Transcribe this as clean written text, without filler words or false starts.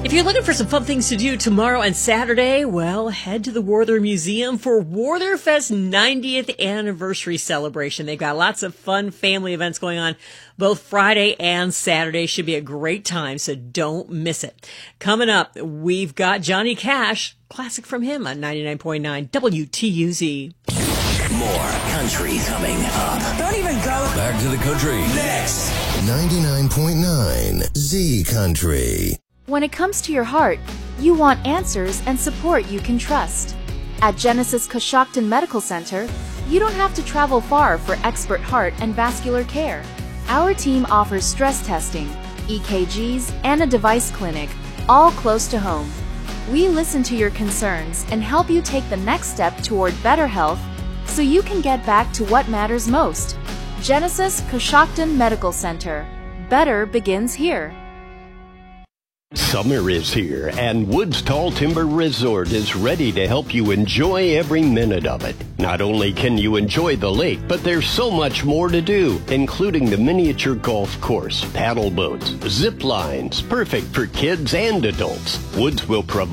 If you're looking for some fun things to do tomorrow and Saturday, well, head to the Werther Museum for Wertherfest 90th anniversary celebration. They've got lots of fun family events going on both Friday and Saturday. Should be a great time, so don't miss it. Coming up, we've got Johnny Cash, classic from him on 99.9 WTUZ. More country coming up. Don't even go. Back to the country. Next. 99.9 Z Country. When it comes to your heart, you want answers and support you can trust. At Genesis Coshocton Medical Center, you don't have to travel far for expert heart and vascular care. Our team offers stress testing, EKGs, and a device clinic, all close to home. We listen to your concerns and help you take the next step toward better health so you can get back to what matters most. Genesis Coshocton Medical Center. Better begins here. Summer is here, and Woods Tall Timber Resort is ready to help you enjoy every minute of it. Not only can you enjoy the lake, but there's so much more to do, including the miniature golf course, paddle boats, zip lines, perfect for kids and adults. Woods will provide